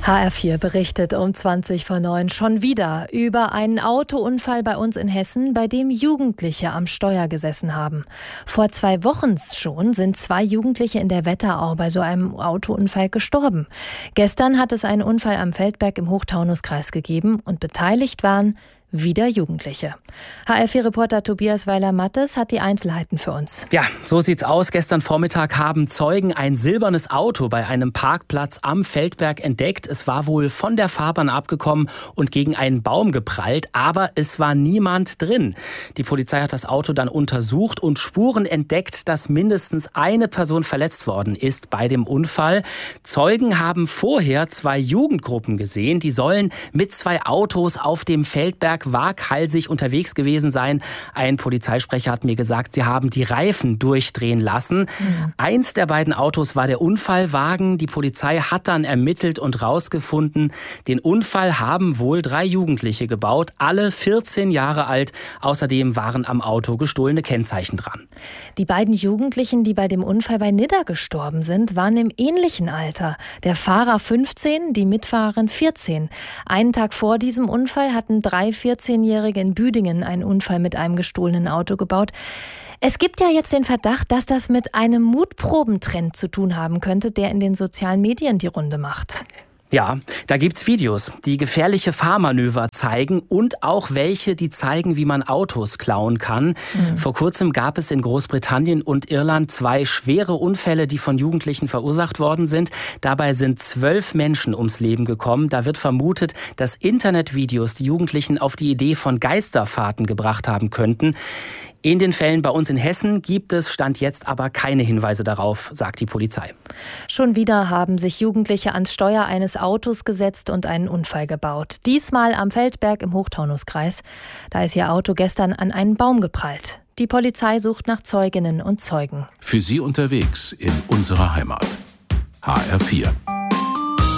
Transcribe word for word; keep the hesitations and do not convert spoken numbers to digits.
H R vier berichtet um zwanzig vor neun schon wieder über einen Autounfall bei uns in Hessen, bei dem Jugendliche am Steuer gesessen haben. Vor zwei Wochen schon sind zwei Jugendliche in der Wetterau bei so einem Autounfall gestorben. Gestern hat es einen Unfall am Feldberg im Hochtaunuskreis gegeben und beteiligt waren wieder Jugendliche. H R vier Reporter Tobias Weiler-Mattes hat die Einzelheiten für uns. Ja, so sieht's aus. Gestern Vormittag haben Zeugen ein silbernes Auto bei einem Parkplatz am Feldberg entdeckt. Es war wohl von der Fahrbahn abgekommen und gegen einen Baum geprallt, aber es war niemand drin. Die Polizei hat das Auto dann untersucht und Spuren entdeckt, dass mindestens eine Person verletzt worden ist bei dem Unfall. Zeugen haben vorher zwei Jugendgruppen gesehen, die sollen mit zwei Autos auf dem Feldberg waghalsig unterwegs gewesen sein. Ein Polizeisprecher hat mir gesagt, sie haben die Reifen durchdrehen lassen. Mhm. Eins der beiden Autos war der Unfallwagen. Die Polizei hat dann ermittelt und rausgefunden, den Unfall haben wohl drei Jugendliche gebaut, alle vierzehn Jahre alt. Außerdem waren am Auto gestohlene Kennzeichen dran. Die beiden Jugendlichen, die bei dem Unfall bei Nidda gestorben sind, waren im ähnlichen Alter. Der Fahrer fünfzehn, die Mitfahrerin vierzehn. Einen Tag vor diesem Unfall hatten drei vierzehnjährige in Büdingen einen Unfall mit einem gestohlenen Auto gebaut. Es gibt ja jetzt den Verdacht, dass das mit einem Mutprobentrend zu tun haben könnte, der in den sozialen Medien die Runde macht. Ja, da gibt's Videos, die gefährliche Fahrmanöver zeigen und auch welche, die zeigen, wie man Autos klauen kann. Mhm. Vor kurzem gab es in Großbritannien und Irland zwei schwere Unfälle, die von Jugendlichen verursacht worden sind. Dabei sind zwölf Menschen ums Leben gekommen. Da wird vermutet, dass Internetvideos die Jugendlichen auf die Idee von Geisterfahrten gebracht haben könnten. In den Fällen bei uns in Hessen gibt es Stand jetzt aber keine Hinweise darauf, sagt die Polizei. Schon wieder haben sich Jugendliche ans Steuer eines Autos gesetzt und einen Unfall gebaut. Diesmal am Feldberg im Hochtaunuskreis. Da ist ihr Auto gestern an einen Baum geprallt. Die Polizei sucht nach Zeuginnen und Zeugen. Für Sie unterwegs in unserer Heimat. H R vier.